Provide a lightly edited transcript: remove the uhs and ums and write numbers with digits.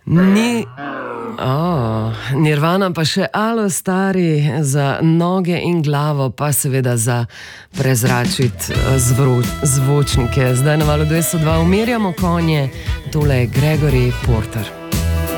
Ni... Nirvana pa še Alo stari za noge in glavo, pa seveda za prezračiti zvočnike. Zdaj na Valu 202 umirjamo konje, tole je Gregory Porter.